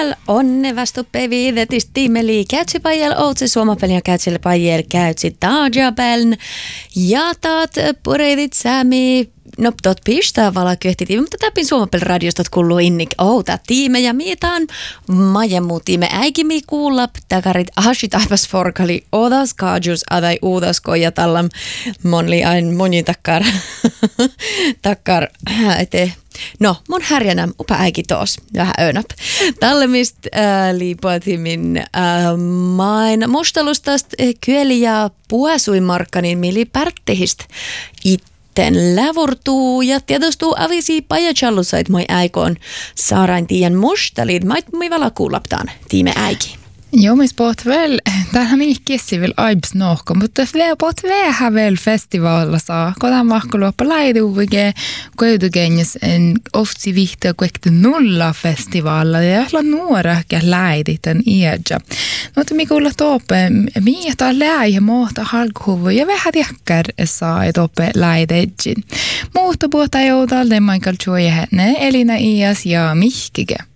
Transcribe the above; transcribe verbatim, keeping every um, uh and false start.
Väl onnevasti viidetis tiimeli käytsi pajel outsi suomapelin ja käytsille pajel käytsi taajapeln ja taat pureitit säämi noptot pistää vala kyhti mutta täpin suomapelin radiosta kuuluu innik outa tiime ja mietään majemmu tiime äikimi kuulla takarit ahashi taipas forkali odas kaajus adai uudas kojatallam monli ain moni takkar takkar ete. No, mun härjänä upa äiki tos, vähän öönap. Tallemist äh, liipuatimin äh, main mustalustast kyeli ja puasuimarkkanin mili pärttihist itten lävurtuu ja tiedostuu avisi pajachallusait moi äikoon saarain tien mustalit, mait moi vala kuulaptaan tiime äiki. Joo, mis pohut väl, tähän on ikkiessi vielä aibs nohko, mutta vielä pohut vähän vielä festivaalilla saa. Kodan mahkuluoppa laiduvike, koidugenjus en oftsi vihtoja kuekti nulla festivaalilla ja jolla nuorakja läidit on iädja. Mutta mikä olla tope, mieta läi ja muuta halkuhuvu ja vähän jäkkär saa tope läidetjin. Muuta puhuta joudalde Michael Joy Elina Ias ja Mihkike.